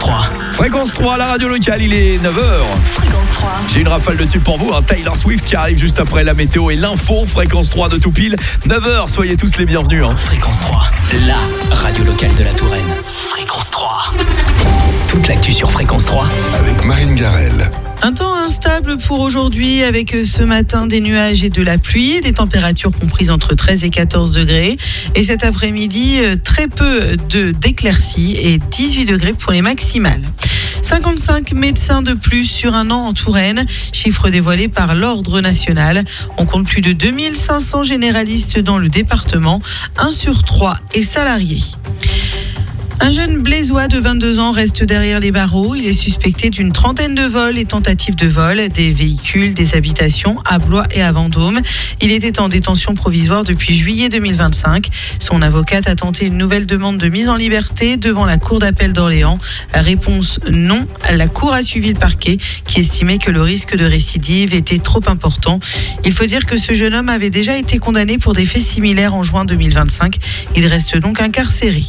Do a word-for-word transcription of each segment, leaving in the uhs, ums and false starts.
trois. Fréquence trois, la radio locale, il est neuf heures. Fréquence trois. J'ai une rafale de tubes pour vous, un Taylor Swift qui arrive juste après la météo et l'info. Fréquence trois de tout pile, neuf heures, soyez tous les bienvenus. Hein. Fréquence trois, la radio locale de la Touraine. Fréquence trois. Toute l'actu sur Fréquence trois. Avec Marine Garel. Un temps instable pour aujourd'hui avec ce matin des nuages et de la pluie, des températures comprises entre treize et quatorze degrés. Et cet après-midi, très peu de d'éclaircies et dix-huit degrés pour les maximales. cinquante-cinq médecins de plus sur un an en Touraine, chiffre dévoilé par l'Ordre national. On compte plus de deux mille cinq cents généralistes dans le département, un sur trois est salarié. Un jeune blésois de vingt-deux ans reste derrière les barreaux. Il est suspecté d'une trentaine de vols et tentatives de vol des véhicules, des habitations à Blois et à Vendôme. Il était en détention provisoire depuis juillet deux mille vingt-cinq. Son avocate a tenté une nouvelle demande de mise en liberté devant la cour d'appel d'Orléans. Réponse non. La cour a suivi le parquet qui estimait que le risque de récidive était trop important. Il faut dire que ce jeune homme avait déjà été condamné pour des faits similaires en juin deux mille vingt-cinq. Il reste donc incarcéré.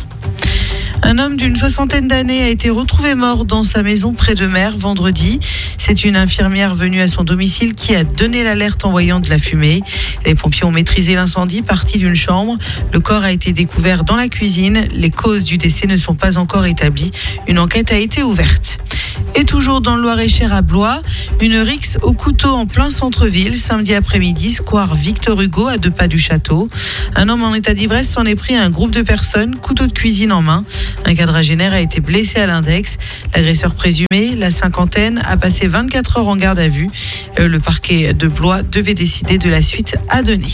Un homme d'une soixantaine d'années a été retrouvé mort dans sa maison près de Mer vendredi. C'est une infirmière venue à son domicile qui a donné l'alerte en voyant de la fumée. Les pompiers ont maîtrisé l'incendie parti d'une chambre. Le corps a été découvert dans la cuisine. Les causes du décès ne sont pas encore établies. Une enquête a été ouverte. Et toujours dans le Loir-et-Cher à Blois, une rixe au couteau en plein centre-ville, samedi après-midi, square Victor Hugo à deux pas du château. Un homme en état d'ivresse s'en est pris à un groupe de personnes, couteau de cuisine en main. Un quadragénaire a été blessé à l'index. L'agresseur présumé, la cinquantaine, a passé vingt-quatre heures en garde à vue. Le parquet de Blois devait décider de la suite à donner.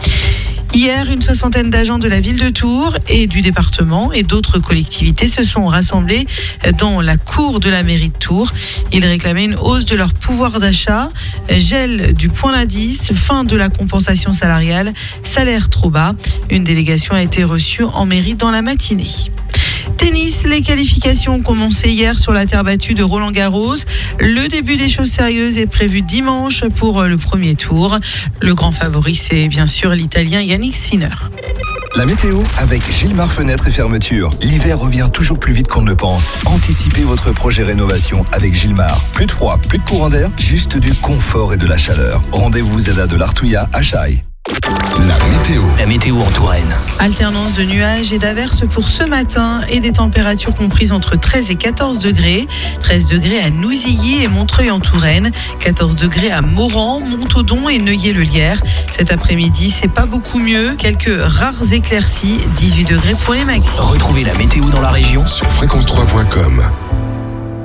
Hier, une soixantaine d'agents de la ville de Tours et du département et d'autres collectivités se sont rassemblés dans la cour de la mairie de Tours. Ils réclamaient une hausse de leur pouvoir d'achat, gel du point d'indice, fin de la compensation salariale, salaire trop bas. Une délégation a été reçue en mairie dans la matinée. Tennis, les qualifications ont commencé hier sur la terre battue de Roland-Garros. Le début des choses sérieuses est prévu dimanche pour le premier tour. Le grand favori, c'est bien sûr l'Italien Yannick Sinner. La météo avec Gilmar Fenêtres et Fermetures. L'hiver revient toujours plus vite qu'on ne le pense. Anticipez votre projet rénovation avec Gilmar. Plus de froid, plus de courant d'air, juste du confort et de la chaleur. Rendez-vous Zeda de l'Artouillat à Chaille. La météo. La météo en Touraine. Alternance de nuages et d'averses pour ce matin et des températures comprises entre treize et quatorze degrés. treize degrés à Nouzilly et Montreuil en Touraine. quatorze degrés à Moran, Montaudoin et Neuilly-le-Lierre. Cet après-midi, c'est pas beaucoup mieux. Quelques rares éclaircies. dix-huit degrés pour les maxi. Retrouvez la météo dans la région Sur fréquence trois point com.